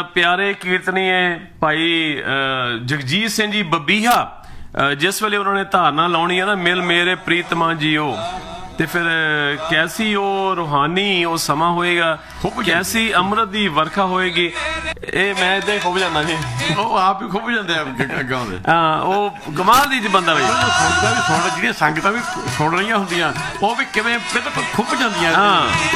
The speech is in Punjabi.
ਪਿਆਰੇ ਕੀਰਤਨੀਏ ਭਾਈ ਜਗਜੀਤ ਸਿੰਘ ਜੀ ਬੱਬੀਹਾ ਜਿਸ ਵੇਲੇ ਉਹਨਾਂ ਨੇ ਧਾਰਨਾ ਲਾਉਣੀ ਹੈ ਨਾ, ਮਿਲ ਮੇਰੇ ਪ੍ਰੀਤਮਾ ਜੀਓ, ਤੇ ਫਿਰ ਕੈਸੀ ਉਹ ਰੂਹਾਨੀ ਉਹ ਸਮਾਂ ਹੋਏਗਾ, ਕੈਸੀ ਅੰਮ੍ਰਿਤ ਦੀ ਵਰਖਾ ਹੋਏਗੀ। ਇਹ ਮੈਂ ਏਦਾਂ ਹੀ ਖੁੱਭ ਜਾਂਦਾ ਜੀ, ਉਹ ਆਪ ਹੀ ਖੁੱਭ ਜਾਂਦੇ ਆ ਗਾਉਂਦੇ। ਹਾਂ, ਉਹ ਕਮਾਲ ਦੀ ਬੰਦਾ ਬਈ, ਸੁਣਦਾ ਵੀ ਸੁਣ, ਜਿਹੜੀਆਂ ਸੰਗਤਾਂ ਵੀ ਸੁਣ ਰਹੀਆਂ ਹੁੰਦੀਆਂ ਉਹ ਵੀ ਕਿਵੇਂ ਬਿਲਕੁਲ ਖੁੱਭ ਜਾਂਦੀਆਂ।